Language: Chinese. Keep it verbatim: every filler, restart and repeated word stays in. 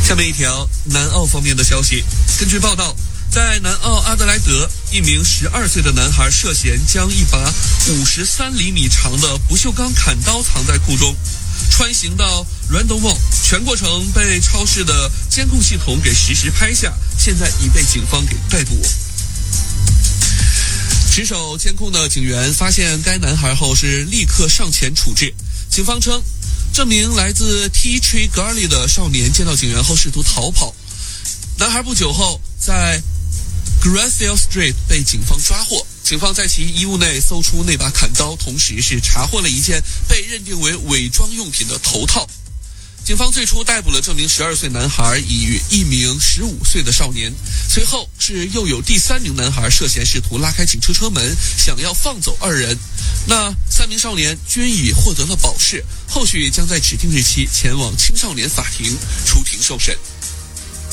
下面一条南澳方面的消息，根据报道，在南澳阿德莱德，一名十二岁的男孩涉嫌将一把五十三厘米长的不锈钢砍刀藏在裤中，穿行到 Randall Mall， 全过程被超市的监控系统给实时拍下，现在已被警方给逮捕。值守监控的警员发现该男孩后是立刻上前处置。警方称，这名来自 Tea Tree Gully 的少年见到警员后试图逃跑，男孩不久后在 Graceville Street 被警方抓获。警方在其衣物内搜出那把砍刀，同时是查获了一件被认定为伪装用品的头套。警方最初逮捕了这名十二岁男孩与一名十五岁的少年，随后是又有第三名男孩涉嫌试图拉开警车车门，想要放走二人。那三名少年均已获得了保释，后续将在指定日期前往青少年法庭出庭受审。